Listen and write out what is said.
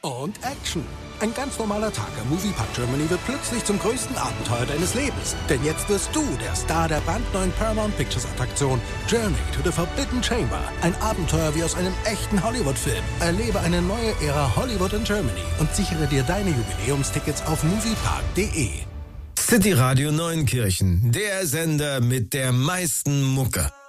und Action. Ein ganz normaler Tag am Moviepark Germany wird plötzlich zum größten Abenteuer deines Lebens. Denn jetzt wirst du der Star der brandneuen Paramount Pictures Attraktion Journey to the Forbidden Chamber. Ein Abenteuer wie aus einem echten Hollywood-Film. Erlebe eine neue Ära Hollywood in Germany und sichere dir deine Jubiläumstickets auf moviepark.de. City Radio Neunkirchen, der Sender mit der meisten Mucke.